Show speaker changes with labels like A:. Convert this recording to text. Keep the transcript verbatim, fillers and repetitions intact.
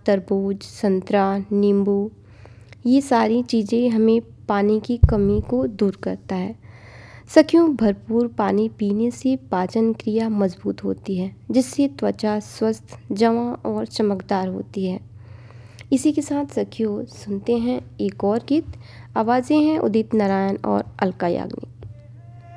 A: तरबूज, संतरा, नींबू, ये सारी चीज़ें हमें पानी की कमी को दूर करता है। सखियों, भरपूर पानी पीने से पाचन क्रिया मजबूत होती है, जिससे त्वचा स्वस्थ, जवां और चमकदार होती है। इसी के साथ सखियों सुनते हैं एक और गीत। आवाज़ें हैं उदित नारायण और अलका याग्निक।